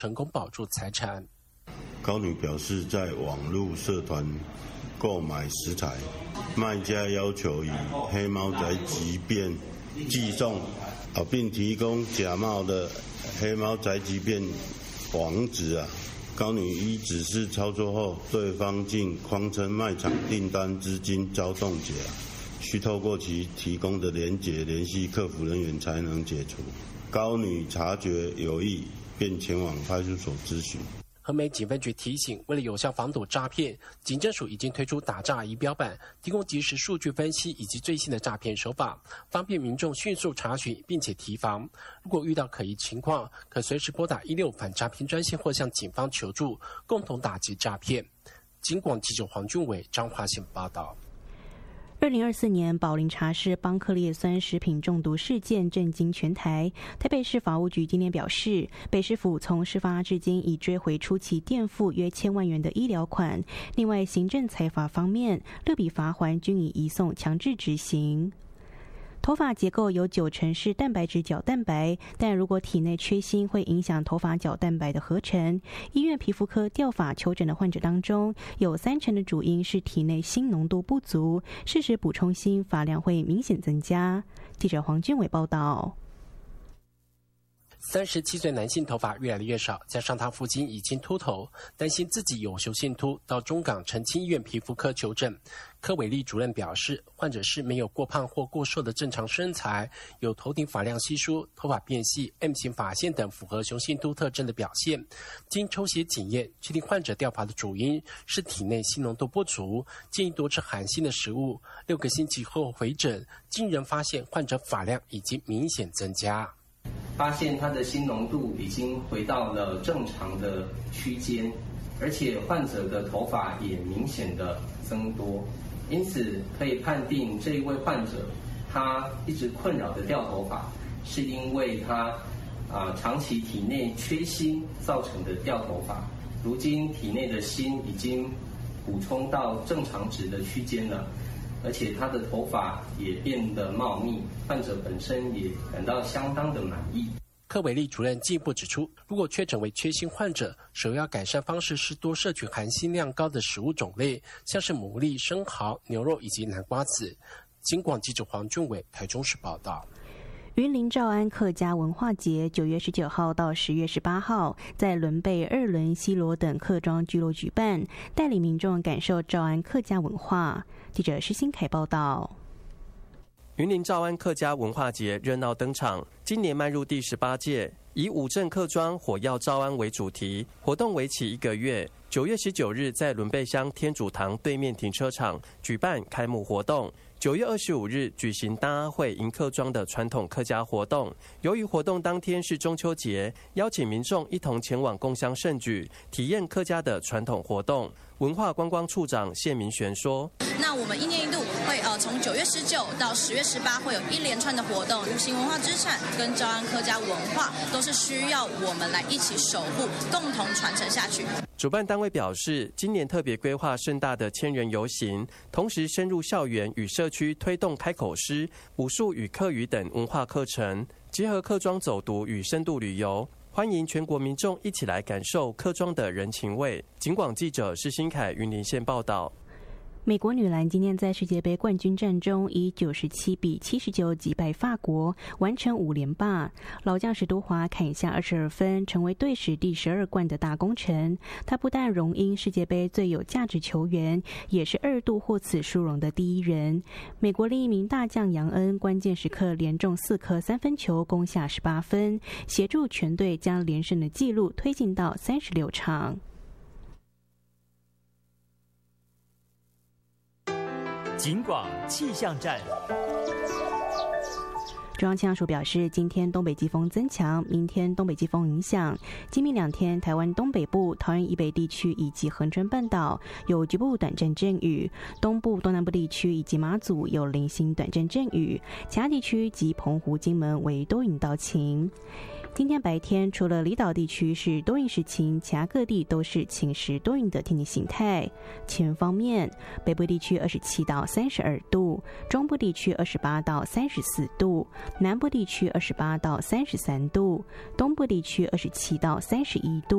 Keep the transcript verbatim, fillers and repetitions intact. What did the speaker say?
成功保住财产。 高女表示，在网络社团购买食材，卖家要求以黑猫宅急便寄送，啊，并提供假冒的黑猫宅急便网址啊。高女依指示操作后，对方竟谎称卖场订单资金遭冻结，需透过其提供的连结联系客服人员才能解除。高女察觉有异，便前往派出所咨询。 和美警分局提醒，为了有效防堵诈骗，警政署已经推出打诈仪表板，提供即时数据分析以及最新的诈骗手法，方便民众迅速查询并且提防。如果遇到可疑情况，可随时拨打一六反诈骗专线或向警方求助，共同打击诈骗。警广记者黄俊伟、彰化县报道。 二零二四年宝林茶室邦克列酸食品中毒事件震惊全台。台北市法务局今天表示，北市府从事发至今已追回初期垫付约千万元的医疗款。另外，行政裁罚方面，六笔罚锾均已移送强制执行。头发结构有九成是蛋白质角蛋白，但如果体内缺锌，会影响头发角蛋白的合成。医院皮肤科掉发求诊的患者当中，有三成的主因是体内锌浓度不足，适时补充锌，发量会明显增加。记者黄俊伟报道。 三十七岁男性头发越来越少，加上他父亲已经秃头，担心自己有雄性秃，到中港澄清医院皮肤科求诊。柯伟丽主任表示，患者是没有过胖或过瘦的正常身材，有头顶发量稀疏、头发变细、M 型发线等符合雄性秃特征的表现。经抽血检验，确定患者掉发的主因是体内锌浓度不足，建议多吃含锌的食物。六个星期后回诊，经人发现患者发量已经明显增加。 发现它的锌浓度已经回到了正常的区间，而且患者的头发也明显的增多，因此可以判定这一位患者他一直困扰的掉头发，是因为他啊、呃、长期体内缺锌造成的掉头发。如今体内的锌已经补充到正常值的区间了，而且他的头发也变得茂密，患者本身也感到相当的满意。 柯伟丽主任进一步指出，如果确诊为缺锌患者，首要改善方式是多摄取含锌量高的食物种类，像是牡蛎、生蚝、牛肉以及南瓜子。警广记者黄俊伟台中市报道。 云林诏安客家文化节九月十九号到十月十八号，在伦贝、二仑、西螺等客庄聚落举办，带领民众感受诏安客家文化。记者施新凯报道。 云林诏安客家文化节热闹登场，今年迈入第十八届，以五镇客庄火药诏安为主题，活动为期一个月。九月十九日在伦贝乡天主堂对面停车场举办开幕活动。九月二十五日举行大阿会迎客庄的传统客家活动。由于活动当天是中秋节，邀请民众一同前往共襄盛举，体验客家的传统活动。文化观光处长谢明玄说：“ 那我们一年一度会呃从九月十九到十月十八会有一连串的活动，无形文化资产跟诏安客家文化都是需要我们来一起守护，共同传承下去。” 主办单位表示，今年特别规划盛大的千人游行，同时深入校园与社区推动开口诗、武术与客语等文化课程，结合客庄走读与深度旅游，欢迎全国民众一起来感受客庄的人情味。警广记者施新凯云林县报道。 美国女篮今天在世界杯冠军战中以九十七比七十九击败法国，完成五连霸。老将史都华砍下二十二分，成为队史第十二冠的大功臣。他不但荣膺世界杯最有价值球员，也是二度获此殊荣的第一人。美国另一名大将杨恩关键时刻连中四颗三分球，攻下十八分，协助全队将连胜的纪录推进到三十六场。 警广气象站。 中央气象署表示，今天东北季风增强，明天东北季风影响，今明两天台湾东北部、桃园以北地区以及恒春半岛有局部短暂阵雨，东部、东南部地区以及马祖有零星短暂阵雨，其他地区及澎湖、金门为多云到晴。今天白天除了离岛地区是多云时晴，其他各地都是晴时多云的天气形态。气温方面，北部地区二十七到三十二度，中部地区二十八到三十四度，南部地区二十八到三十三度，东部地区二十七到三十一度。